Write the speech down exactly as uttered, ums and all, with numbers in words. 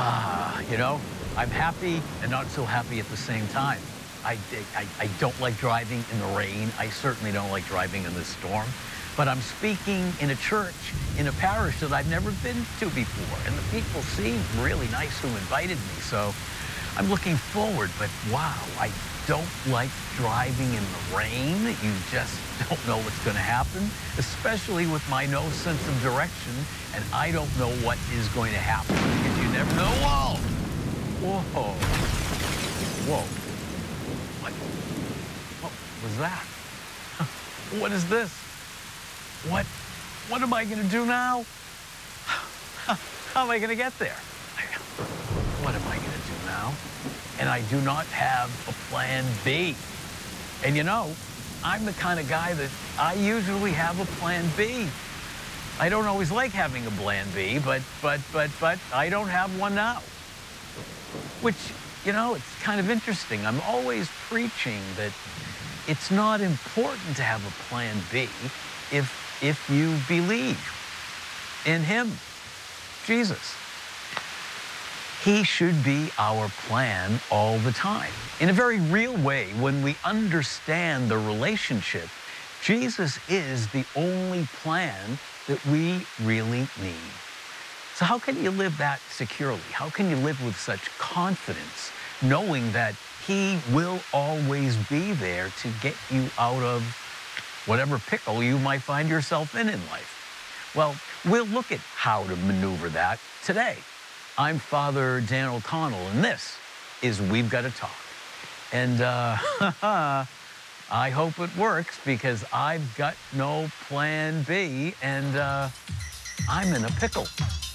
Ah, you know, I'm happy and not so happy at the same time. I, I, I don't like driving in the rain. I certainly don't like driving in the storm. But I'm speaking in a church, in a parish that I've never been to before. And the people seem really nice who invited me. So I'm looking forward. But wow, I don't like driving in the rain. You just don't know what's going to happen, especially with my no sense of direction. And I don't know what is going to happen because you never know. Whoa! Whoa. Whoa. What? What was that? What is this? What? What am I going to do now? How am I going to get there? What am I going to do now? And I do not have a plan B. And you know, I'm the kind of guy that I usually have a plan B. I don't always like having a plan B, but, but, but, but I don't have one now. Which, you know, it's kind of interesting. I'm always preaching that it's not important to have a plan B if, if you believe in him, Jesus. He should be our plan all the time. In a very real way, when we understand the relationship, Jesus is the only plan that we really need. So how can you live that securely? How can you live with such confidence, knowing that he will always be there to get you out of whatever pickle you might find yourself in in life? Well, we'll look at how to maneuver that today. I'm Father Dan O'Connell, and this is We've Got to Talk. And uh, I hope it works because I've got no plan B, and uh, I'm in a pickle.